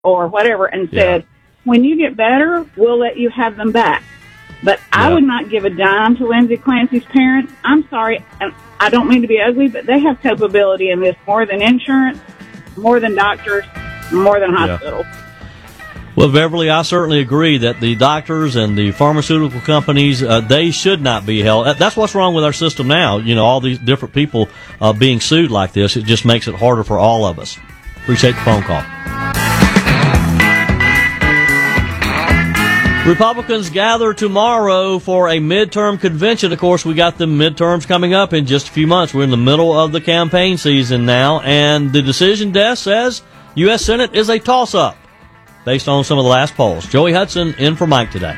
or whatever and said, when you get better, we'll let you have them back. But I would not give a dime to Lindsay Clancy's parents. I'm sorry, and I don't mean to be ugly, but they have capability in this more than insurance, more than doctors, more than hospitals. Well, Beverly, I certainly agree that the doctors and the pharmaceutical companies, they should not be held. That's what's wrong with our system now. You know, all these different people being sued like this, it just makes it harder for all of us. Appreciate the phone call. Republicans gather tomorrow for a midterm convention. Of course, we got the midterms coming up in just a few months. We're in the middle of the campaign season now, and the decision desk says U.S. Senate is a toss-up based on some of the last polls. Joey Hudson in for Mike today.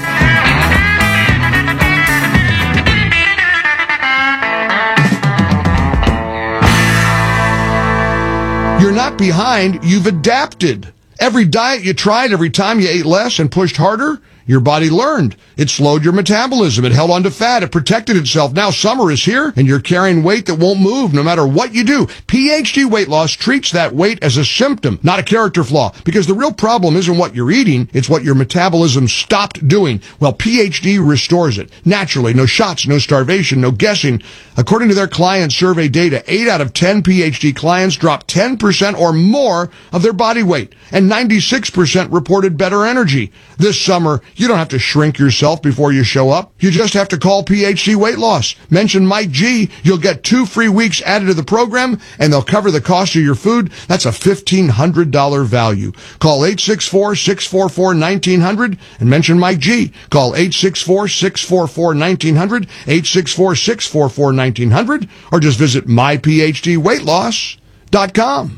You're not behind, you've adapted. Every diet you tried, every time you ate less and pushed harder, your body learned. It slowed your metabolism. It held on to fat. It protected itself. Now summer is here, and you're carrying weight that won't move no matter what you do. PhD Weight Loss treats that weight as a symptom, not a character flaw, because the real problem isn't what you're eating, it's what your metabolism stopped doing. Well, PhD restores it. Naturally, no shots, no starvation, no guessing. According to their client survey data, 8 out of 10 PhD clients dropped 10% or more of their body weight, and 96% reported better energy. This summer, you don't have to shrink yourself before you show up. You just have to call PhD Weight Loss. Mention Mike G. You'll get 2 free weeks added to the program, and they'll cover the cost of your food. That's a $1,500 value. Call 864-644-1900 and mention Mike G. Call 864-644-1900, 864-644-1900, or just visit myphdweightloss.com.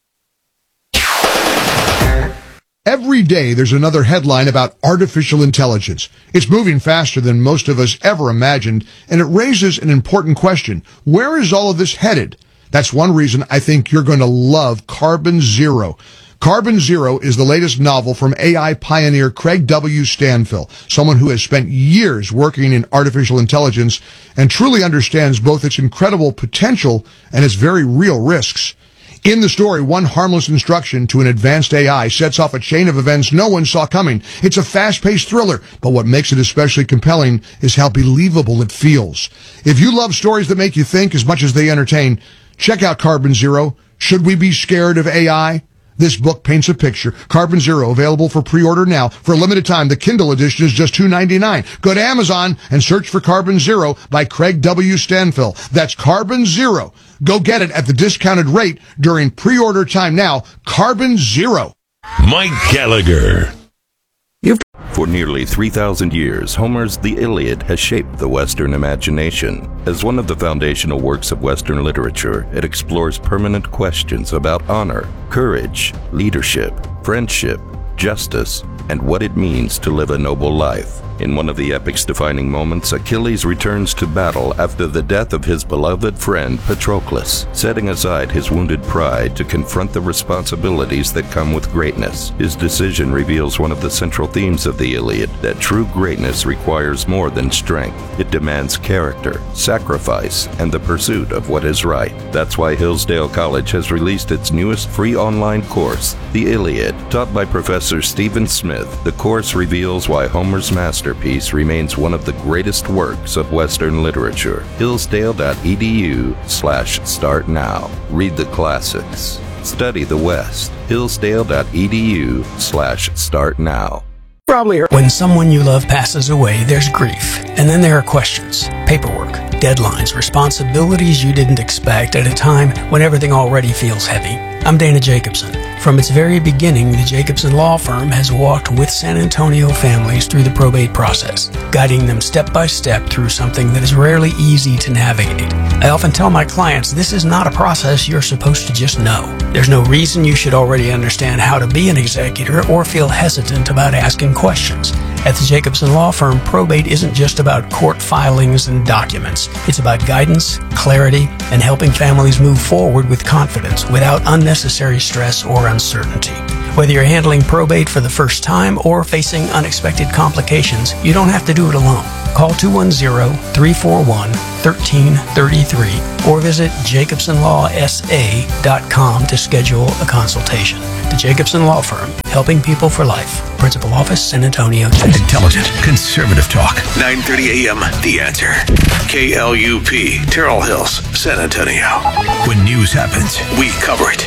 Every day there's another headline about artificial intelligence. It's moving faster than most of us ever imagined, and it raises an important question. Where is all of this headed? That's one reason I think you're going to love Carbon Zero. Carbon Zero is the latest novel from AI pioneer Craig W. Stanfill, someone who has spent years working in artificial intelligence and truly understands both its incredible potential and its very real risks. In the story, one harmless instruction to an advanced AI sets off a chain of events no one saw coming. It's a fast-paced thriller, but what makes it especially compelling is how believable it feels. If you love stories that make you think as much as they entertain, check out Carbon Zero. Should we be scared of AI? This book paints a picture. Carbon Zero, available for pre-order now. For a limited time, the Kindle edition is just $2.99. Go to Amazon and search for Carbon Zero by Craig W. Stanfill. That's Carbon Zero. Go get it at the discounted rate during pre-order time now. Carbon Zero. Mike Gallagher. For nearly 3,000 years, Homer's The Iliad has shaped the Western imagination. As one of the foundational works of Western literature, it explores permanent questions about honor, courage, leadership, friendship, justice, and what it means to live a noble life. In one of the epic's defining moments, Achilles returns to battle after the death of his beloved friend Patroclus, setting aside his wounded pride to confront the responsibilities that come with greatness. His decision reveals one of the central themes of the Iliad, that true greatness requires more than strength. It demands character, sacrifice, and the pursuit of what is right. That's why Hillsdale College has released its newest free online course, The Iliad. Taught by Professor Stephen Smith, the course reveals why Homer's masterpiece remains one of the greatest works of Western literature. Hillsdale.edu/start now. Read the classics. Study the West. Hillsdale.edu/start now. Probably when someone you love passes away, there's grief. And then there are questions, paperwork, deadlines, responsibilities you didn't expect at a time when everything already feels heavy. I'm Dana Jacobson. From its very beginning, the Jacobson Law Firm has walked with San Antonio families through the probate process, guiding them step by step through something that is rarely easy to navigate. I often tell my clients this is not a process you're supposed to just know. There's no reason you should already understand how to be an executor or feel hesitant about asking questions. At the Jacobson Law Firm, probate isn't just about court filings and documents. It's about guidance, clarity, and helping families move forward with confidence without unnecessary stress or uncertainty. Whether you're handling probate for the first time or facing unexpected complications, you don't have to do it alone. Call 210-341-1333 or visit jacobsonlawsa.com to schedule a consultation. The Jacobson Law Firm, helping people for life. Principal office, San Antonio, Texas. Intelligent, conservative talk. 9:30 a.m. The Answer. KLUP, Terrell Hills, San Antonio. When news happens, we cover it.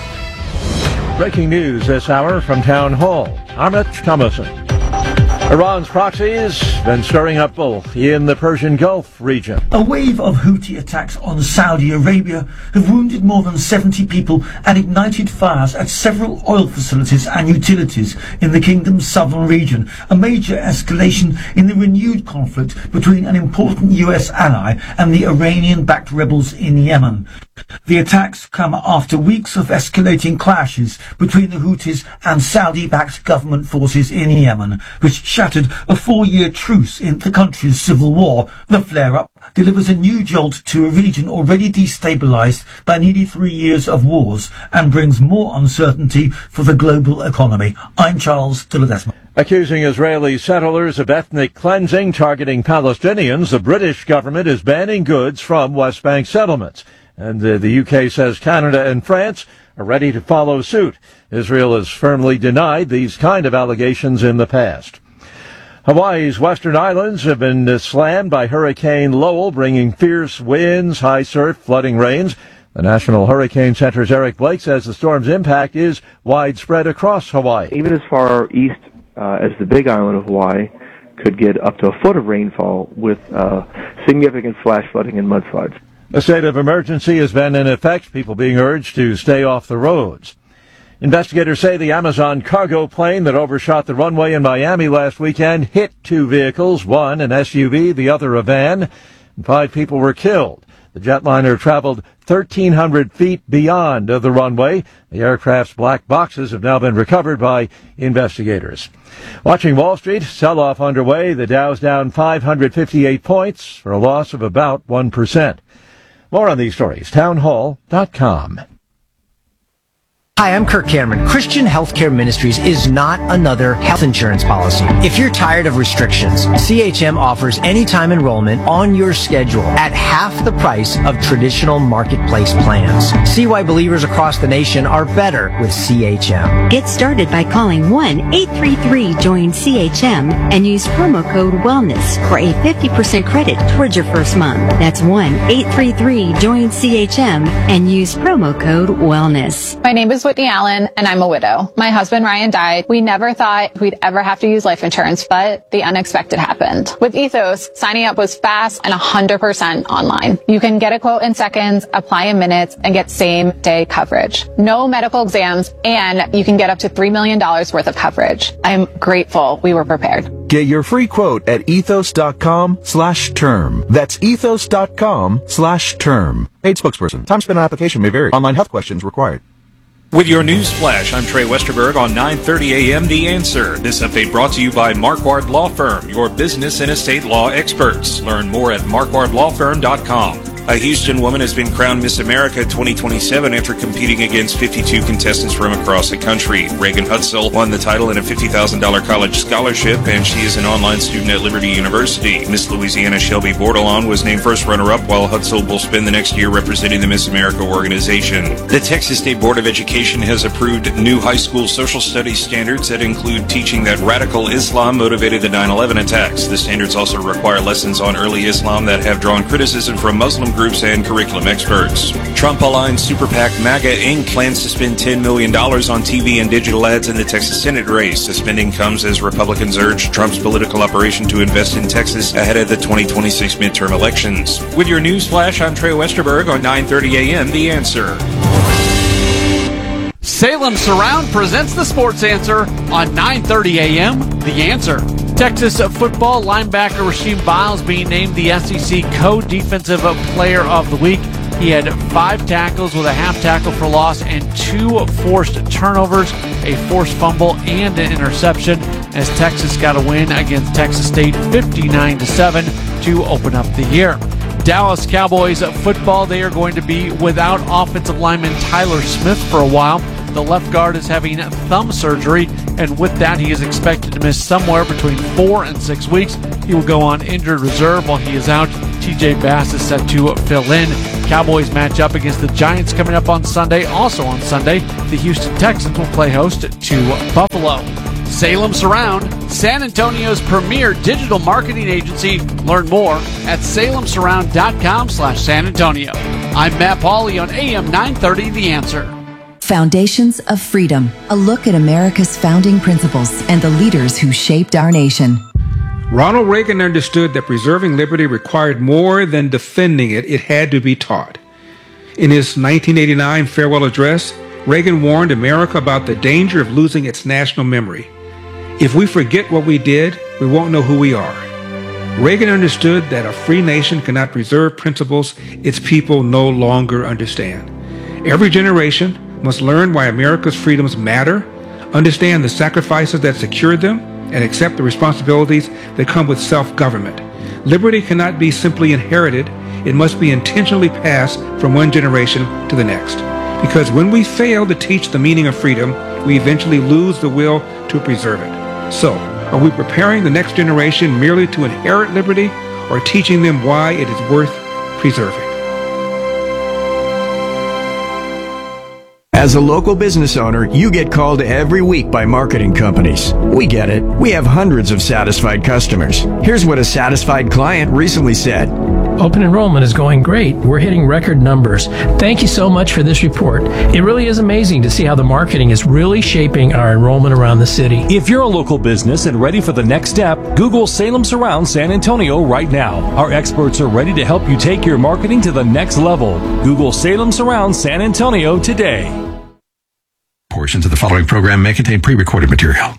Breaking news this hour from Town Hall. I'm Rich Thomason. Iran's proxies been stirring up both in the Persian Gulf region. A wave of Houthi attacks on Saudi Arabia have wounded more than 70 people and ignited fires at several oil facilities and utilities in the kingdom's southern region, a major escalation in the renewed conflict between an important US ally and the Iranian-backed rebels in Yemen. The attacks come after weeks of escalating clashes between the Houthis and Saudi-backed government forces in Yemen, which shattered a 4-year truce in the country's civil war. The flare-up delivers a new jolt to a region already destabilized by nearly 3 years of wars and brings more uncertainty for the global economy. I'm Charles Tilledesma. Accusing Israeli settlers of ethnic cleansing targeting Palestinians, the British government is banning goods from West Bank settlements. And the UK says Canada and France are ready to follow suit. Israel has firmly denied these kind of allegations in the past. Hawaii's western islands have been slammed by Hurricane Lowell, bringing fierce winds, high surf, flooding rains. The National Hurricane Center's Eric Blake says the storm's impact is widespread across Hawaii. Even as far east as the Big Island of Hawaii could get up to a foot of rainfall with significant flash flooding and mudslides. A state of emergency has been in effect, people being urged to stay off the roads. Investigators say the Amazon cargo plane that overshot the runway in Miami last weekend hit 2 vehicles, one an SUV, the other a van, and 5 people were killed. The jetliner traveled 1,300 feet beyond the runway. The aircraft's black boxes have now been recovered by investigators. Watching Wall Street, sell-off underway. The Dow's down 558 points for a loss of about 1%. More on these stories, townhall.com. Hi, I'm Kirk Cameron. Christian Healthcare Ministries is not another health insurance policy. If you're tired of restrictions, CHM offers anytime enrollment on your schedule at half the price of traditional marketplace plans. See why believers across the nation are better with CHM. Get started by calling 1-833-JOIN-CHM and use promo code WELLNESS for a 50% credit towards your first month. That's 1-833-JOIN-CHM and use promo code WELLNESS. My name is Whitney Allen, and I'm a widow. My husband, Ryan, died. We never thought we'd ever have to use life insurance, but the unexpected happened. With Ethos, signing up was fast and 100% online. You can get a quote in seconds, apply in minutes, and get same-day coverage. No medical exams, and you can get up to $3 million worth of coverage. I'm grateful we were prepared. Get your free quote at ethos.com/term. That's ethos.com/term. Paid spokesperson. Time spent on application may vary. Online health questions required. With your news flash, I'm Trey Westerberg on 9:30 a.m. The Answer. This update brought to you by Marquardt Law Firm, your business and estate law experts. Learn more at marquardtlawfirm.com. A Houston woman has been crowned Miss America 2027 after competing against 52 contestants from across the country. Reagan Hutzel won the title and a $50,000 college scholarship, and she is an online student at Liberty University. Miss Louisiana Shelby Bordelon was named first runner-up, while Hutzel will spend the next year representing the Miss America organization. The Texas State Board of Education has approved new high school social studies standards that include teaching that radical Islam motivated the 9/11 attacks. The standards also require lessons on early Islam that have drawn criticism from Muslim groups and curriculum experts. Trump-aligned Super PAC MAGA Inc. plans to spend $10 million on TV and digital ads in the Texas Senate race. The spending comes as Republicans urge Trump's political operation to invest in Texas ahead of the 2026 midterm elections. With your news flash, I'm Trey Westerberg on 9:30 a.m. The Answer. Salem Surround presents the Sports Answer on 9:30 a.m. The Answer. Texas football linebacker Rasheem Biles being named the SEC Co-Defensive Player of the Week. He had 5 tackles with a half tackle for loss and 2 forced turnovers, a forced fumble, and an interception as Texas got a win against Texas State 59-7 to open up the year. Dallas Cowboys football, they are going to be without offensive lineman Tyler Smith for a while. The left guard is having thumb surgery, and with that, he is expected to miss somewhere between 4 and 6 weeks. He will go on injured reserve while he is out. TJ Bass is set to fill in. Cowboys match up against the Giants coming up on Sunday. Also on Sunday, the Houston Texans will play host to Buffalo. Salem Surround, San Antonio's premier digital marketing agency. Learn more at salemsurround.com/San Antonio. I'm Matt Pauley on AM 930 The Answer. Foundations of Freedom, a look at America's founding principles and the leaders who shaped our nation. Ronald Reagan understood that preserving liberty required more than defending it. It had to be taught. In his 1989 farewell address, Reagan warned America about the danger of losing its national memory. If we forget what we did, we won't know who we are. Reagan understood that a free nation cannot preserve principles its people no longer understand. Every generation must learn why America's freedoms matter, understand the sacrifices that secured them, and accept the responsibilities that come with self-government. Liberty cannot be simply inherited. It must be intentionally passed from one generation to the next. Because when we fail to teach the meaning of freedom, we eventually lose the will to preserve it. So, are we preparing the next generation merely to inherit liberty, or teaching them why it is worth preserving? As a local business owner, you get called every week by marketing companies. We get it. We have hundreds of satisfied customers. Here's what a satisfied client recently said. Open enrollment is going great. We're hitting record numbers. Thank you so much for this report. It really is amazing to see how the marketing is really shaping our enrollment around the city. If you're a local business and ready for the next step, Google Salem Surround San Antonio right now. Our experts are ready to help you take your marketing to the next level. Google Salem Surround San Antonio today. Portions of the following program may contain pre-recorded material.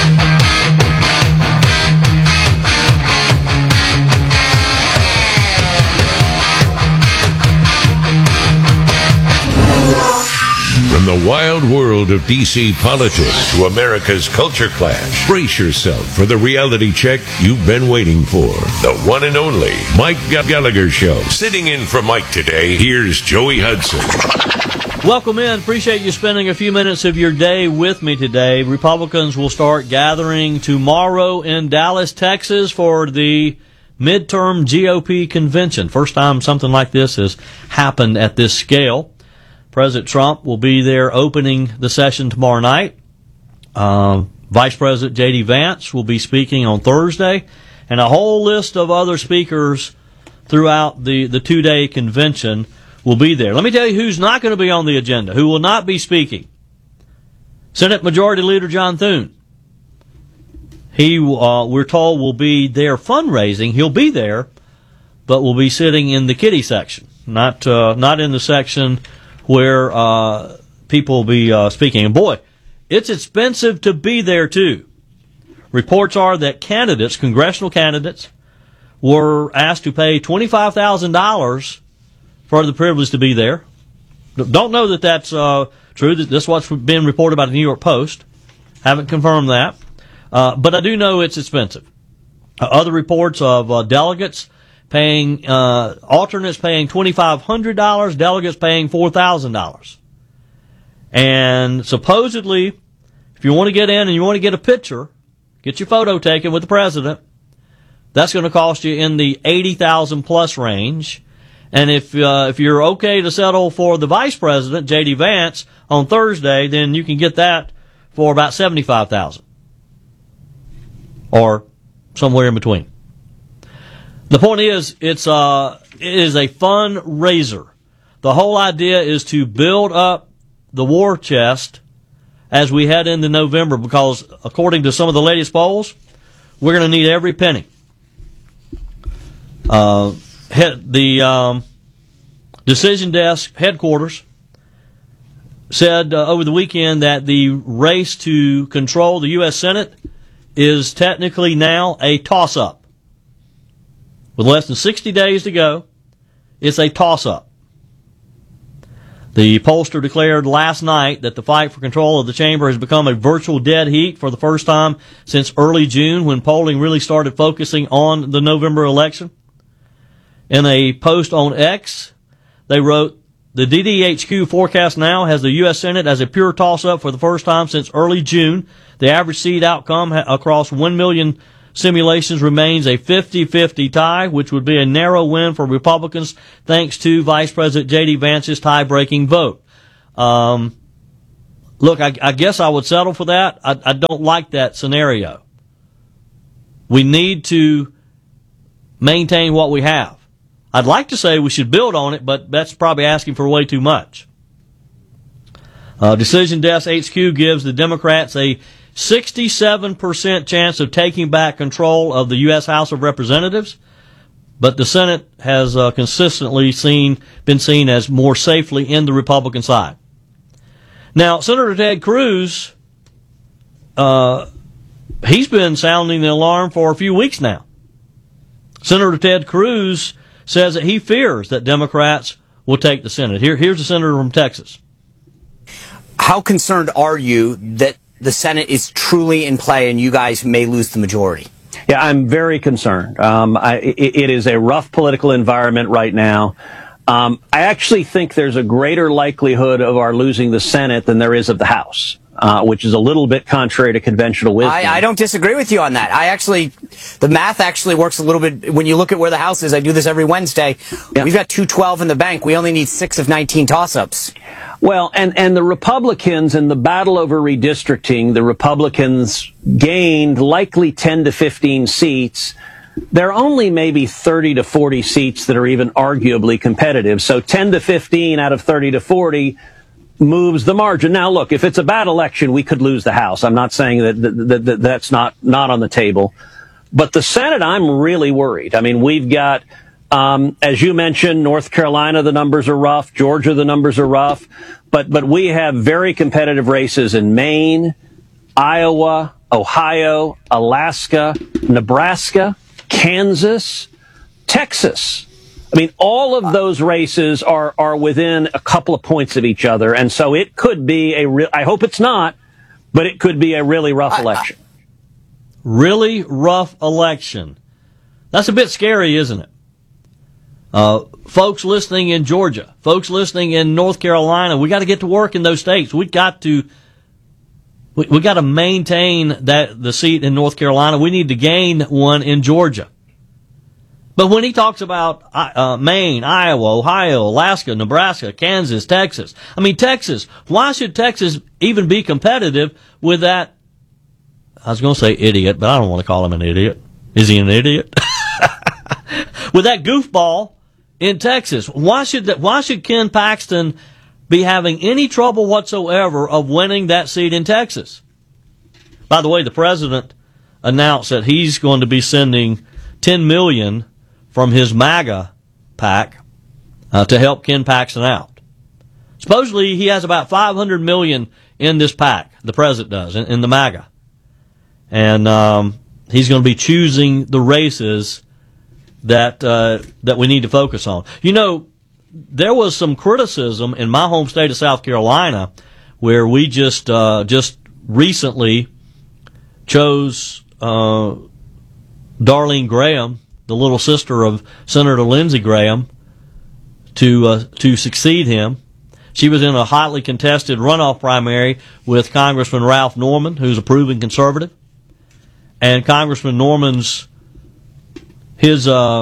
From the wild world of D.C. politics to America's culture clash, brace yourself for the reality check you've been waiting for. The one and only Mike Gallagher Show. Sitting in for Mike today, here's Joey Hudson. Welcome in. Appreciate you spending a few minutes of your day with me today. Republicans will start gathering tomorrow in Dallas, Texas for the midterm GOP convention. First time something like this has happened at this scale. President Trump will be there opening the session tomorrow night. Vice President J.D. Vance will be speaking on Thursday, and a whole list of other speakers throughout the two-day convention will be there. Let me tell you who's not going to be on the agenda, who will not be speaking. Senate Majority Leader John Thune. He, we're told, will be there fundraising. He'll be there, but will be sitting in the kiddie section, not in the section where people will be speaking. And boy, it's expensive to be there too. Reports are that candidates, congressional candidates, were asked to pay $25,000 for the privilege to be there. Don't know that that's true. That's what's been reported by the New York Post. Haven't confirmed that. But I do know it's expensive. Other reports of delegates paying, alternates paying $2,500, delegates paying $4,000. And supposedly, if you want to get in and you want to get a picture, get your photo taken with the president, that's going to cost you in the $80,000 plus range. And if you're okay to settle for the vice president, J.D. Vance, on Thursday, then you can get that for about $75,000. Or somewhere in between. The point is, it is a fundraiser. The whole idea is to build up the war chest as we head into November, because according to some of the latest polls, we're going to need every penny. The Decision Desk headquarters said over the weekend that the race to control the U.S. Senate is technically now a toss-up. With less than 60 days to go, it's a toss-up. The pollster declared last night that the fight for control of the chamber has become a virtual dead heat for the first time since early June, when polling really started focusing on the November election. In a post on X, they wrote, "The DDHQ forecast now has the U.S. Senate as a pure toss-up for the first time since early June. The average seat outcome across 1 million simulations remains a 50-50 tie, which would be a narrow win for Republicans thanks to Vice President J.D. Vance's tie-breaking vote. Look, I guess I would settle for that. I don't like that scenario. We need to maintain what we have. I'd like to say we should build on it, but that's probably asking for way too much. Decision Desk HQ gives the Democrats a 67% chance of taking back control of the U.S. House of Representatives, but the Senate has consistently been seen as more safely in the Republican side. Now, Senator Ted Cruz, he's been sounding the alarm for a few weeks now. Senator Ted Cruz says that he fears that Democrats will take the Senate. Here's the senator from Texas. How concerned are you that the Senate is truly in play and you guys may lose the majority? Yeah, I'm very concerned. It is a rough political environment right now. I actually think there's a greater likelihood of our losing the Senate than there is of the House, which is a little bit contrary to conventional wisdom. I don't disagree with you on that. The math actually works a little bit. When you look at where the House is, I do this every Wednesday. Yeah. We've got 212 in the bank. We only need 6 of 19 toss-ups. Well, and the Republicans in the battle over redistricting, the Republicans gained likely 10 to 15 seats. There are only maybe 30 to 40 seats that are even arguably competitive. So 10 to 15 out of 30 to 40 moves the margin. Now, look, if it's a bad election, we could lose the House. I'm not saying that that's not on the table. But the Senate, I'm really worried. I mean, we've got, as you mentioned, North Carolina, the numbers are rough. Georgia, the numbers are rough. But we have very competitive races in Maine, Iowa, Ohio, Alaska, Nebraska, Kansas, Texas. I mean, all of those races are within a couple of points of each other. And so it could be I hope it's not, but it could be a really rough election. Really rough election. That's a bit scary, isn't it? Folks listening in Georgia, folks listening in North Carolina, we got to get to work in those states. We got to maintain the seat in North Carolina. We need to gain one in Georgia. But when he talks about Maine, Iowa, Ohio, Alaska, Nebraska, Kansas, Texas, I mean, Texas, why should Texas even be competitive with that? I was going to say idiot, but I don't want to call him an idiot. Is he an idiot? With that goofball in Texas, why should Ken Paxton be having any trouble whatsoever of winning that seat in Texas? By the way, the president announced that he's going to be sending $10 million from his MAGA PAC to help Ken Paxton out. Supposedly, he has about $500 million in this PAC, the president does, in the MAGA. And he's going to be choosing the races that we need to focus on. You know, there was some criticism in my home state of South Carolina where we just recently chose Darlene Graham, the little sister of Senator Lindsey Graham, to succeed him. She was in a hotly contested runoff primary with Congressman Ralph Norman, who's a proven conservative. And Congressman Norman's his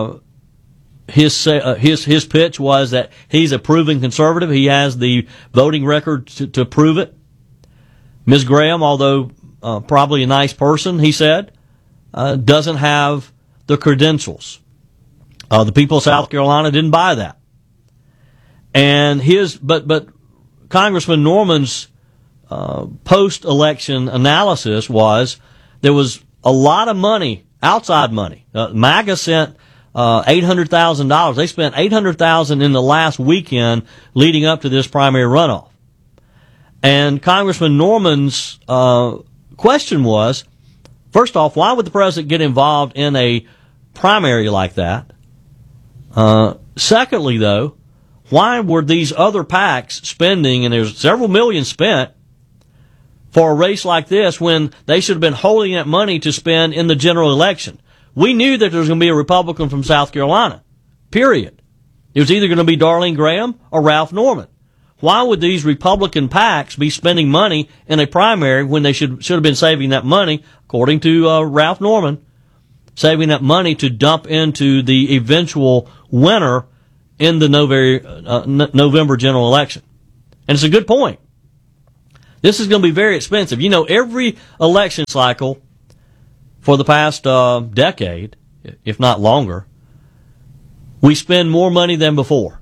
pitch was that he's a proven conservative. He has the voting record to prove it. Ms. Graham, although probably a nice person, he said, doesn't have the credentials. The people of South Carolina didn't buy that. And but Congressman Norman's post-election analysis was there was a lot of money, outside money. MAGA sent $800,000. They spent $800,000 in the last weekend leading up to this primary runoff. And Congressman Norman's question was, first off, why would the president get involved in a primary like that? Secondly, though, why were these other PACs spending, and there's several million spent, for a race like this when they should have been holding that money to spend in the general election? We knew that there was going to be a Republican from South Carolina, period. It was either going to be Darlene Graham or Ralph Norman. Why would these Republican PACs be spending money in a primary when they should have been saving that money, according to Ralph Norman, saving up money to dump into the eventual winner in the November general election. And it's a good point. This is going to be very expensive. You know, every election cycle for the past decade, if not longer, we spend more money than before.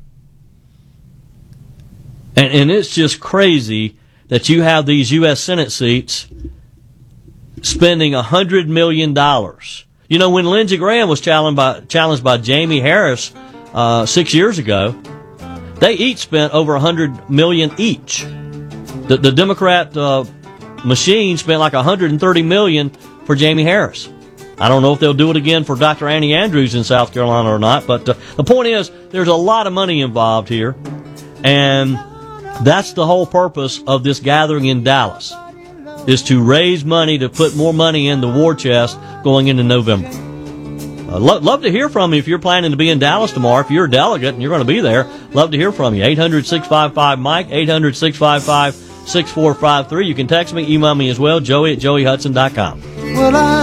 And it's just crazy that you have these U.S. Senate seats spending $100 million. You know, when Lindsey Graham was challenged by Jamie Harris 6 years ago, they each spent over $100 million each. The Democrat machine spent like $130 million for Jamie Harris. I don't know if they'll do it again for Dr. Annie Andrews in South Carolina or not, but the point is there's a lot of money involved here, and that's the whole purpose of this gathering in Dallas, is to raise money to put more money in the war chest going into November. Love to hear from you if you're planning to be in Dallas tomorrow. If you're a delegate and you're going to be there, love to hear from you. 800-655-MIKE, 800-655-6453. You can text me, email me as well, Joey@joeyhudson.com.